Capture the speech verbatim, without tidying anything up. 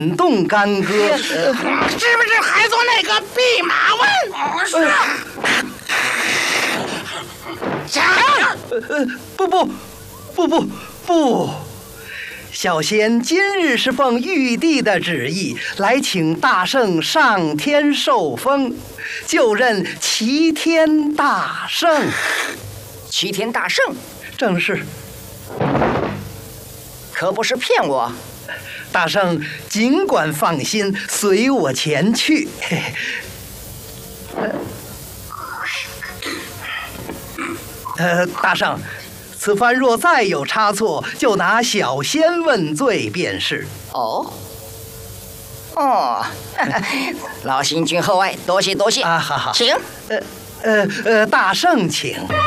动干戈，呃、 是不是还做那个弼马温？是。讲。 呃，不不，不不不。小仙今日是奉玉帝的旨意来请大圣上天受封，就任齐天大圣。 齐天大圣？ 正是。 可不是骗我。 大圣尽管放心，随我前去。呃，大圣。此番若再有差错，就拿小仙问罪便是。 哦，哦，老行君厚爱，多谢多谢。 啊，好好， 请。 呃呃呃，大圣请。